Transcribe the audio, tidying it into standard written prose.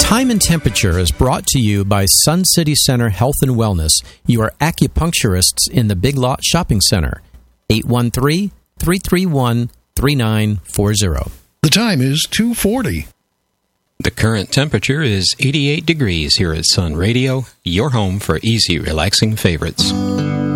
Time and Temperature is brought to you by Sun City Center Health and Wellness, your acupuncturists in the Big Lot Shopping Center. 813-331-3940. The time is 2:40. The current temperature is 88 degrees here at Sun Radio, your home for easy, relaxing favorites.